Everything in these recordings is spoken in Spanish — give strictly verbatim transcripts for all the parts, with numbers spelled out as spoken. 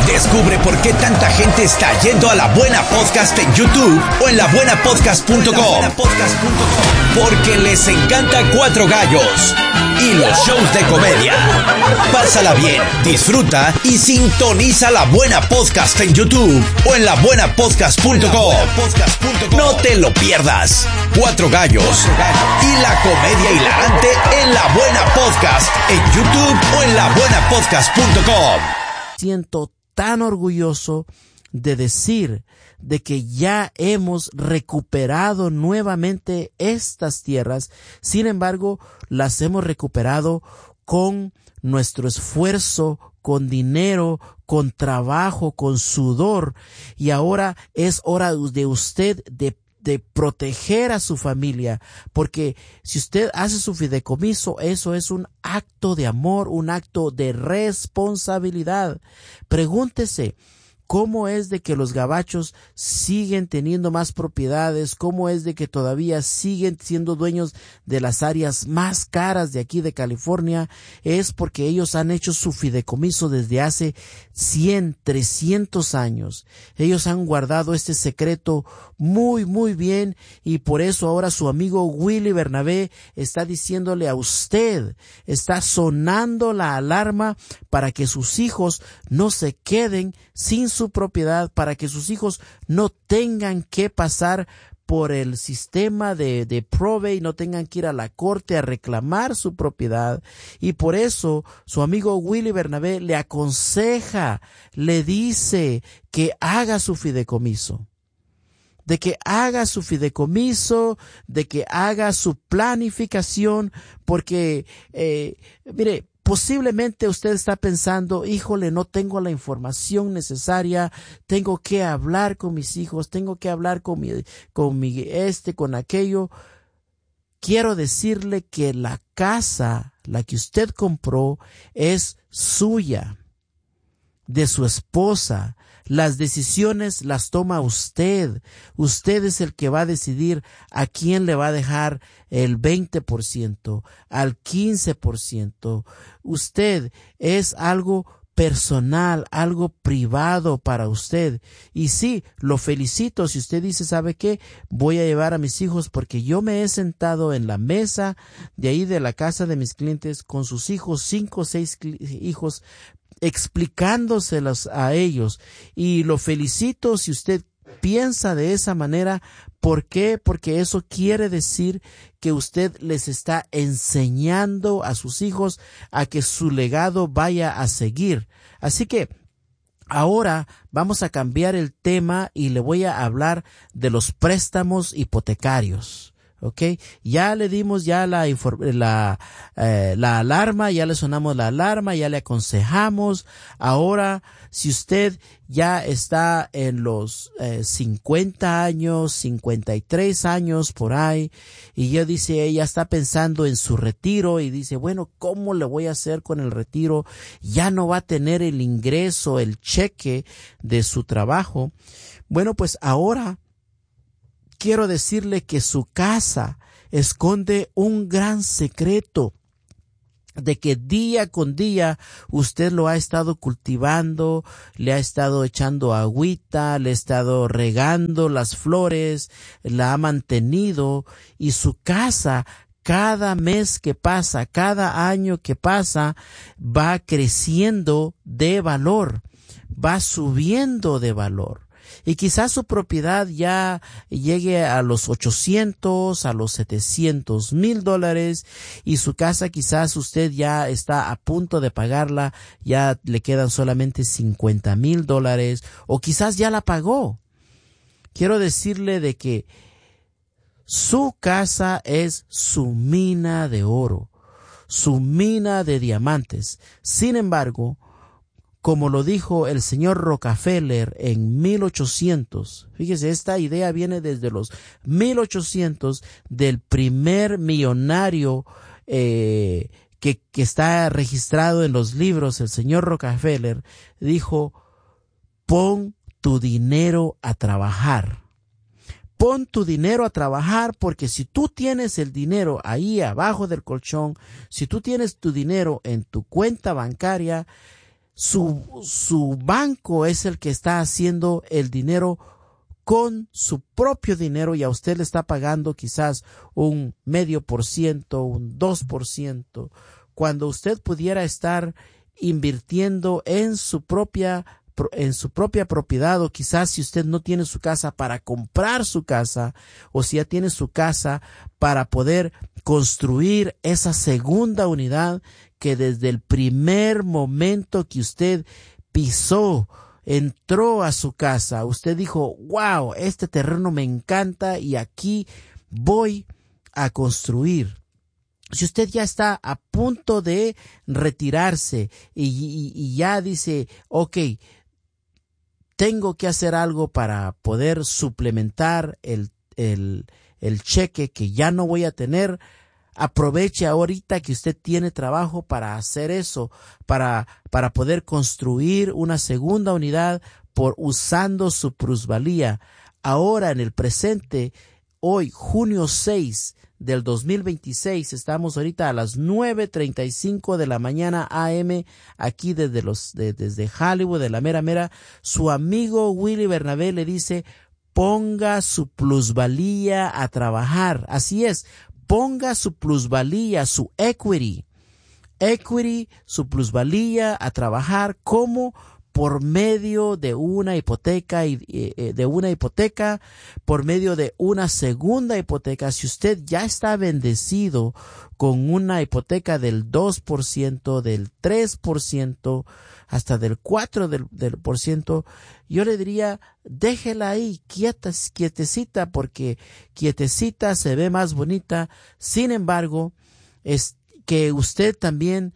Descubre por qué tanta gente está yendo a La Buena Podcast en YouTube o en la buena podcast punto com. Porque les encanta Cuatro Gallos y los shows de comedia. Pásala bien, disfruta y sintoniza La Buena Podcast en YouTube o en la buena podcast punto com. No te lo pierdas. Cuatro Gallos y la comedia hilarante en La Buena Podcast en YouTube o en la buena podcast punto com. Siento tan orgulloso de decir de que ya hemos recuperado nuevamente estas tierras. Sin embargo, las hemos recuperado con nuestro esfuerzo, con dinero, con trabajo, con sudor. Y ahora es hora de usted de de proteger a su familia, porque si usted hace su fideicomiso, eso es un acto de amor, un acto de responsabilidad. Pregúntese, ¿cómo es de que los gabachos siguen teniendo más propiedades? ¿Cómo es de que todavía siguen siendo dueños de las áreas más caras de aquí de California? Es porque ellos han hecho su fideicomiso desde hace cien, trescientos años. Ellos han guardado este secreto muy, muy bien, y por eso ahora su amigo Willy Bernabé está diciéndole a usted, está sonando la alarma para que sus hijos no se queden sin su propiedad, para que sus hijos no tengan que pasar por el sistema de, de probate, no tengan que ir a la corte a reclamar su propiedad. Y por eso su amigo Willy Bernabé le aconseja, le dice que haga su fideicomiso, de que haga su fideicomiso, de que haga su planificación, porque, eh, mire, posiblemente usted está pensando, híjole, no tengo la información necesaria, tengo que hablar con mis hijos, tengo que hablar con mi, con mi este, con aquello. Quiero decirle que la casa, la que usted compró, es suya, de su esposa. Las decisiones las toma usted. Usted es el que va a decidir a quién le va a dejar el veinte por ciento, al quince por ciento. Usted es algo personal, algo privado para usted. Y sí, lo felicito si usted dice, ¿sabe qué? Voy a llevar a mis hijos, porque yo me he sentado en la mesa de ahí de la casa de mis clientes con sus hijos, cinco o seis hijos, explicándoselos a ellos, y lo felicito si usted piensa de esa manera. ¿Por qué? Porque eso quiere decir que usted les está enseñando a sus hijos a que su legado vaya a seguir. Así que ahora vamos a cambiar el tema y le voy a hablar de los préstamos hipotecarios. Okay, ya le dimos ya la la, eh, la alarma, ya le sonamos la alarma, ya le aconsejamos. Ahora, si usted ya está en los eh, cincuenta años, cincuenta y tres años por ahí, y ya dice, ella está pensando en su retiro y dice, bueno, ¿cómo le voy a hacer con el retiro? Ya no va a tener el ingreso, el cheque de su trabajo. Bueno, pues ahora quiero decirle que su casa esconde un gran secreto, de que día con día usted lo ha estado cultivando, le ha estado echando agüita, le ha estado regando las flores, la ha mantenido, y su casa cada mes que pasa, cada año que pasa, va creciendo de valor, va subiendo de valor. Y quizás su propiedad ya llegue a los ochocientos, a los setecientos mil dólares, y su casa quizás usted ya está a punto de pagarla, ya le quedan solamente cincuenta mil dólares, o quizás ya la pagó. Quiero decirle de que su casa es su mina de oro, su mina de diamantes. Sin embargo, como lo dijo el señor Rockefeller en mil ochocientos, fíjese, esta idea viene desde los mil ochocientos del primer millonario eh, que, que está registrado en los libros. El señor Rockefeller dijo, pon tu dinero a trabajar. Pon tu dinero a trabajar, porque si tú tienes el dinero ahí abajo del colchón, si tú tienes tu dinero en tu cuenta bancaria, su, su banco es el que está haciendo el dinero con su propio dinero y a usted le está pagando quizás un medio por ciento, un dos por ciento, cuando usted pudiera estar invirtiendo en su propia en su propia propiedad, o quizás si usted no tiene su casa, para comprar su casa, o si ya tiene su casa, para poder construir esa segunda unidad que desde el primer momento que usted pisó, entró a su casa, usted dijo, wow, este terreno me encanta y aquí voy a construir. Si usted ya está a punto de retirarse y, y, y ya dice, ok, tengo que hacer algo para poder suplementar el, el, el cheque que ya no voy a tener, aproveche ahorita que usted tiene trabajo para hacer eso, para, para poder construir una segunda unidad por usando su plusvalía. Ahora en el presente, hoy, junio seis del dos mil veintiséis, estamos ahorita a las nueve treinta y cinco de la mañana A M, aquí desde los, de, desde Hollywood, de la mera mera, su amigo Willy Bernabé le dice, ponga su plusvalía a trabajar. Así es, ponga su plusvalía, su equity, equity, su plusvalía a trabajar como por medio de una hipoteca y eh, de una hipoteca, por medio de una segunda hipoteca. Si usted ya está bendecido con una hipoteca del dos por ciento, del tres por ciento, hasta del cuatro por ciento, yo le diría, déjela ahí, quieta, quietecita, porque quietecita se ve más bonita. Sin embargo, es que usted también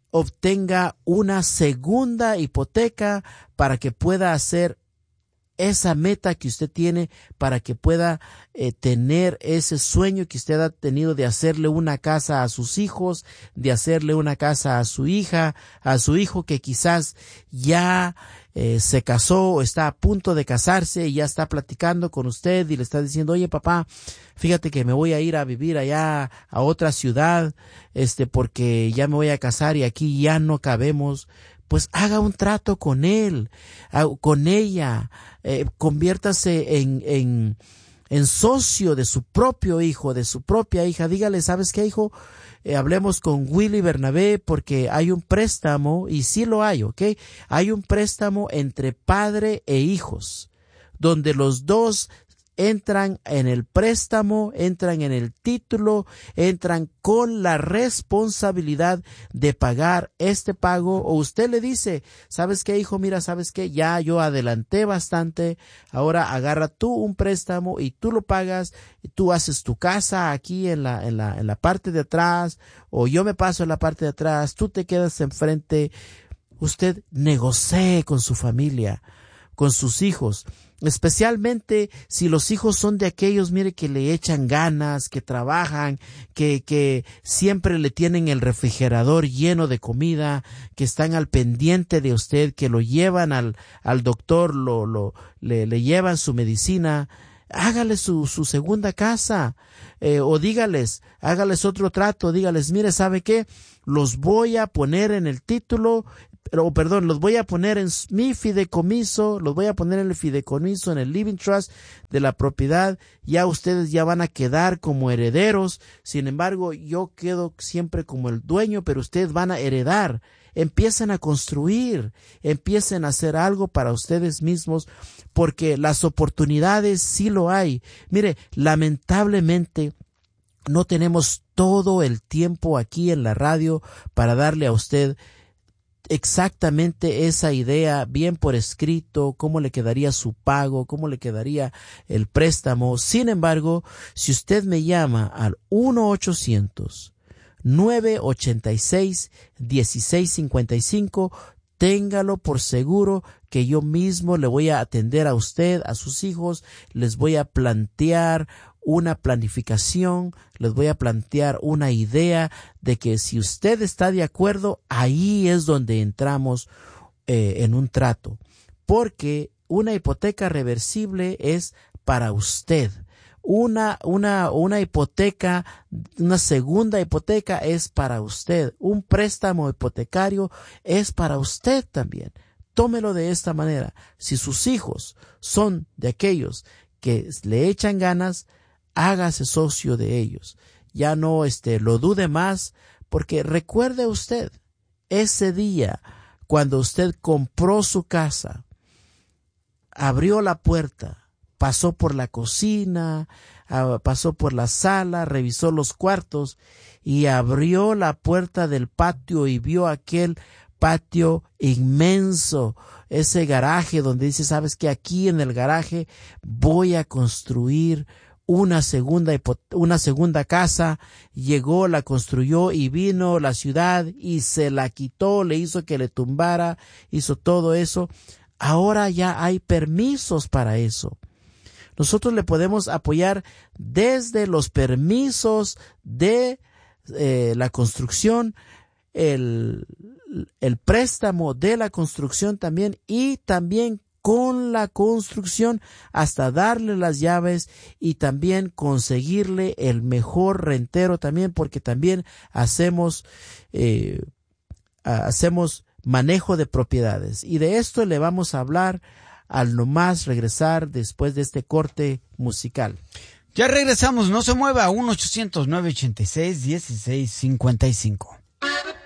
obtenga una segunda hipoteca para que pueda hacer esa meta que usted tiene, para que pueda eh, tener ese sueño que usted ha tenido de hacerle una casa a sus hijos, de hacerle una casa a su hija, a su hijo que quizás ya eh, se casó o está a punto de casarse y ya está platicando con usted y le está diciendo, oye papá, fíjate que me voy a ir a vivir allá a otra ciudad, este, porque ya me voy a casar y aquí ya no cabemos. Pues haga un trato con él, con ella, eh, conviértase en, en, en socio de su propio hijo, de su propia hija. Dígale, ¿sabes qué, hijo? Eh, hablemos con Willy Bernabé porque hay un préstamo, y sí lo hay, ¿ok? Hay un préstamo entre padre e hijos, donde los dos entran en el préstamo, entran en el título, entran con la responsabilidad de pagar este pago. O usted le dice, ¿sabes qué, hijo? Mira, ¿sabes qué? Ya yo adelanté bastante, ahora agarra tú un préstamo y tú lo pagas, y tú haces tu casa aquí en la, en la, en la parte de atrás, o yo me paso en la parte de atrás, tú te quedas enfrente. Usted negocie con su familia, con sus hijos. Especialmente si los hijos son de aquellos, mire, que le echan ganas, que trabajan, que, que siempre le tienen el refrigerador lleno de comida, que están al pendiente de usted, que lo llevan al, al doctor, lo, lo, le, le llevan su medicina. Hágale su, su segunda casa, eh, o dígales, hágales otro trato, dígales, mire, ¿sabe qué? Los voy a poner en el título, pero perdón, los voy a poner en mi fideicomiso, los voy a poner en el fideicomiso, en el living trust de la propiedad. Ya ustedes ya van a quedar como herederos. Sin embargo, yo quedo siempre como el dueño, pero ustedes van a heredar. Empiecen a construir, empiecen a hacer algo para ustedes mismos, porque las oportunidades sí lo hay. Mire, lamentablemente no tenemos todo el tiempo aquí en la radio para darle a usted exactamente esa idea bien por escrito, cómo le quedaría su pago, cómo le quedaría el préstamo. Sin embargo, si usted me llama al uno ochocientos, nueve ochenta y seis, dieciséis cincuenta y cinco, téngalo por seguro que yo mismo le voy a atender a usted, a sus hijos, les voy a plantear una planificación, les voy a plantear una idea de que si usted está de acuerdo, ahí es donde entramos eh, en un trato. Porque una hipoteca reversible es para usted. Una, una, una hipoteca, una segunda hipoteca es para usted. Un préstamo hipotecario es para usted también. Tómelo de esta manera. Si sus hijos son de aquellos que le echan ganas, hágase socio de ellos. Ya no este, lo dude más, porque recuerde usted, ese día, cuando usted compró su casa, abrió la puerta, pasó por la cocina, pasó por la sala, revisó los cuartos y abrió la puerta del patio y vio aquel patio inmenso, ese garaje donde dice, sabes que aquí en el garaje voy a construir una segunda, una segunda casa. Llegó, la construyó y vino la ciudad y se la quitó, le hizo que le tumbara, hizo todo eso. Ahora ya hay permisos para eso. Nosotros le podemos apoyar desde los permisos de eh, la construcción, el, el préstamo de la construcción también, y también con la construcción hasta darle las llaves y también conseguirle el mejor rentero también, porque también hacemos eh, hacemos manejo de propiedades, y de esto le vamos a hablar al nomás regresar después de este corte musical. Ya regresamos, no se mueva, uno ochocientos nueve ochenta y seis dieciséis cincuenta y cinco.